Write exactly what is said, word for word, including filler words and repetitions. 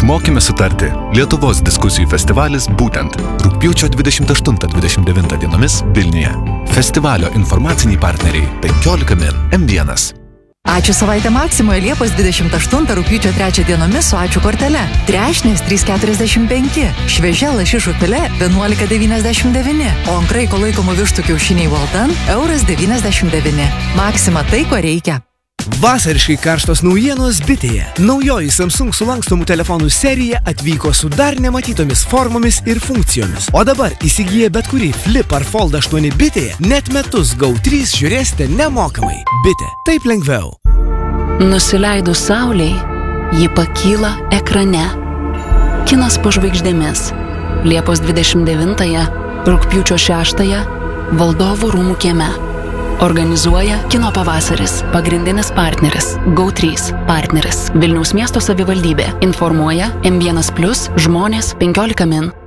Išmokime sutarti. Lietuvos diskusijų festivalis būtent rugpjūčio dvidešimt aštuntą dvidešimt devintą dienomis Vilniuje. Festivalio informaciniai partneriai penkiolika min, M vienas. Ačiū savaitę Maksimoje Liepos dvidešimt aštuntą rugpjūčio trečią dienomis su ačiū kortele. Trešnės trys keturiasdešimt penki, šviežia lašišų filė vienuolika devyniasdešimt devyni, o ant kraiko laikomų vištų kiaušiniai Walton euras devyniasdešimt devyni. Maksima tai, ko reikia. Vasariškai karštos naujienos Bitėje. Naujoji Samsung sulankstomų telefonų serija atvyko su dar nematytomis formomis ir funkcijomis. O dabar įsigiję bet kurį Flip ar Fold aštuoni Bitėje, net metus Go trys žiūrėsite nemokamai. Bitė. Taip lengviau. Nusileidus saulei, ji pakyla ekrane. Kinas po žvaigždėmis. Liepos dvidešimt devintąją, rugpjūčio šeštąją, Valdovų rūmų kieme. Organizuoja Kino pavasaris. Pagrindinis partneris Go trys. Partneris Vilniaus miesto savivaldybė. Informuoja M vienas plus, žmonės penkiolika min.